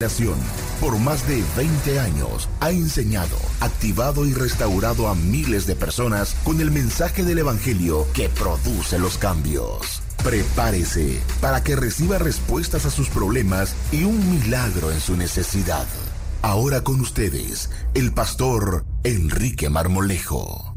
Por más de 20 años ha enseñado, activado y restaurado a miles de personas con el mensaje del Evangelio que produce los cambios. Prepárese para que reciba respuestas a sus problemas y un milagro en su necesidad. Ahora con ustedes, el pastor Enrique Marmolejo.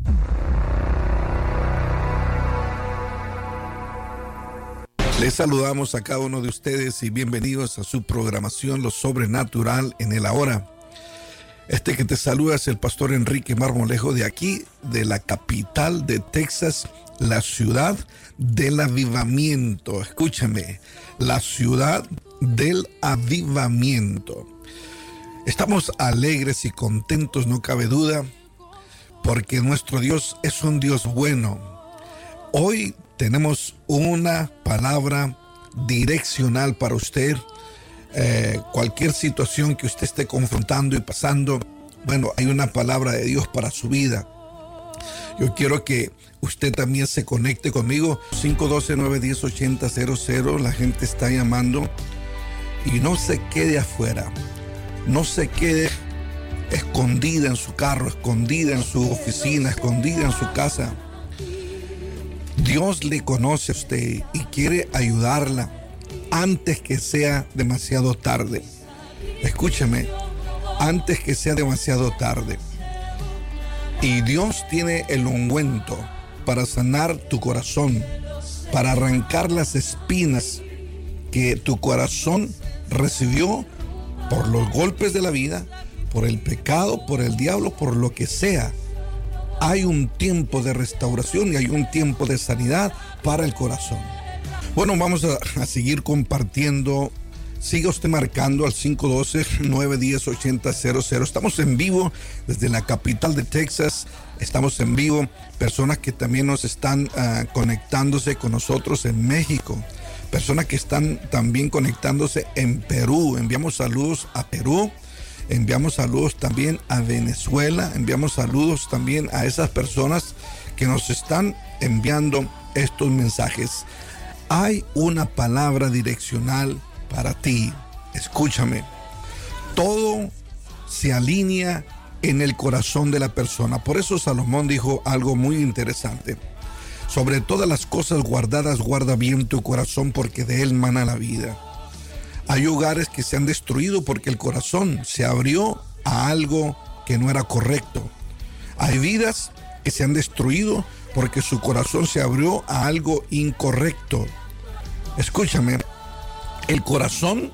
Les saludamos a cada uno de ustedes y bienvenidos a su programación Lo Sobrenatural en el Ahora. Este que te saluda es el pastor Enrique Marmolejo de aquí, de la capital de Texas, la ciudad del avivamiento. Escúchame, la ciudad del avivamiento. Estamos alegres y contentos, no cabe duda, porque nuestro Dios es un Dios bueno. Hoy tenemos una palabra direccional para usted. Cualquier situación que usted esté confrontando y pasando, bueno, hay una palabra de Dios para su vida. Yo quiero que usted también se conecte conmigo. 512-910-8000. La gente está llamando y no se quede afuera. No se quede escondida en su carro, escondida en su oficina, escondida en su casa. Dios le conoce a usted y quiere ayudarla antes que sea demasiado tarde. Escúchame, antes que sea demasiado tarde. Y Dios tiene el ungüento para sanar tu corazón, para arrancar las espinas que tu corazón recibió por los golpes de la vida, por el pecado, por el diablo, por lo que sea. Hay un tiempo de restauración y hay un tiempo de sanidad para el corazón. Bueno, vamos a seguir compartiendo. Siga usted marcando al 512-910-8000. Estamos en vivo desde la capital de Texas. Estamos en vivo. Personas que también nos están conectándose con nosotros en México. Personas que están también conectándose en Perú. Enviamos saludos a Perú. Enviamos saludos también a Venezuela. Enviamos saludos también a esas personas que nos están enviando estos mensajes. Hay una palabra direccional para ti. Escúchame. Todo se alinea en el corazón de la persona. Por eso Salomón dijo algo muy interesante. Sobre todas las cosas guardadas, guarda bien tu corazón, porque de él mana la vida. Hay hogares que se han destruido porque el corazón se abrió a algo que no era correcto. Hay vidas que se han destruido porque su corazón se abrió a algo incorrecto. Escúchame, el corazón,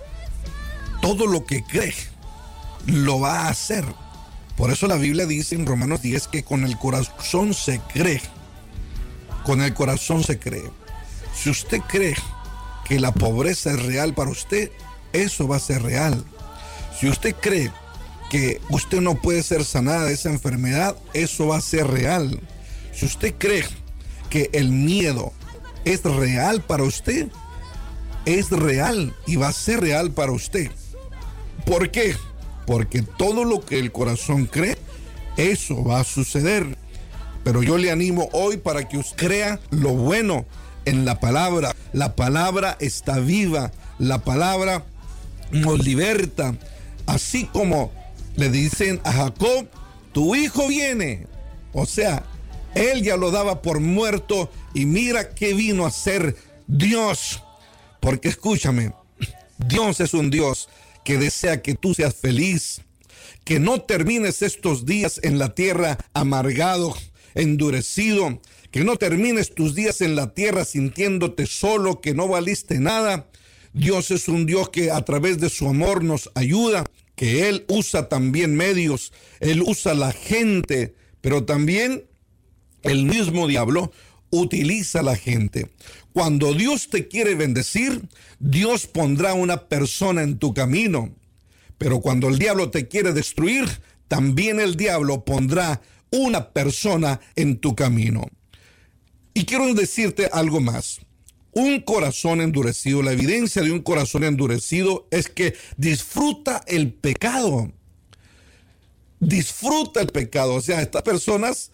todo lo que cree, lo va a hacer. Por eso la Biblia dice en Romanos 10 que con el corazón se cree. Con el corazón se cree. Si usted cree que la pobreza es real para usted, eso va a ser real. Si usted cree que usted no puede ser sanada de esa enfermedad, eso va a ser real. Si usted cree que el miedo es real para usted, es real y va a ser real para usted. ¿Por qué? Porque todo lo que el corazón cree, eso va a suceder. Pero yo le animo hoy para que usted crea lo bueno en la palabra. La palabra está viva. La palabra nos liberta. Así como le dicen a Jacob, tu hijo viene. O sea, él ya lo daba por muerto y mira qué vino a hacer Dios. Porque escúchame, Dios es un Dios que desea que tú seas feliz, que no termines estos días en la tierra amargado, endurecido, que no termines tus días en la tierra sintiéndote solo, que no valiste nada. Dios es un Dios que a través de su amor nos ayuda, que Él usa también medios, Él usa la gente, pero también el mismo diablo utiliza a la gente. Cuando Dios te quiere bendecir, Dios pondrá una persona en tu camino. Pero cuando el diablo te quiere destruir, también el diablo pondrá una persona en tu camino. Y quiero decirte algo más. Un corazón endurecido, la evidencia de un corazón endurecido es que disfruta el pecado. Disfruta el pecado. O sea, estas personas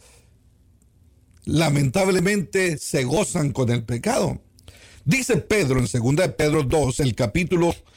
lamentablemente se gozan con el pecado. Dice Pedro en 2 de Pedro 2, el capítulo